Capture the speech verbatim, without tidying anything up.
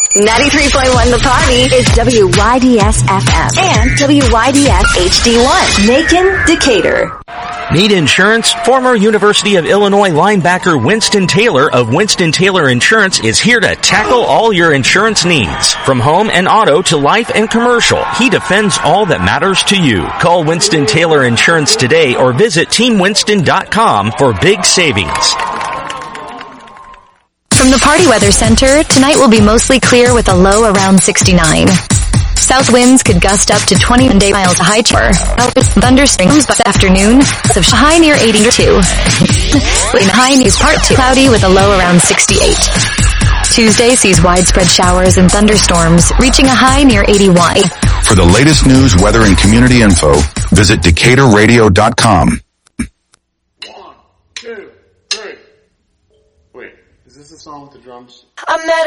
ninety-three point one The Party is W Y D S F M and W Y D S H D one. Macon, Decatur. Need insurance? Former University of Illinois linebacker Winston Taylor of Winston Taylor Insurance is here to tackle all your insurance needs. From home and auto to life and commercial, he defends all that matters to you. Call Winston Taylor Insurance today or visit team winston dot com for big savings. From the Party Weather Center, tonight will be mostly clear with a low around sixty-nine. South winds could gust up to twenty miles a high char. Thunderstorms this afternoon, of high near eighty-two. High news part two, cloudy with a low around sixty-eight. Tuesday sees widespread showers and thunderstorms, reaching a high near eighty-one. For the latest news, weather, and community info, visit decatur radio dot com. One, two, three. Wait, is this the song with the drums? I'm not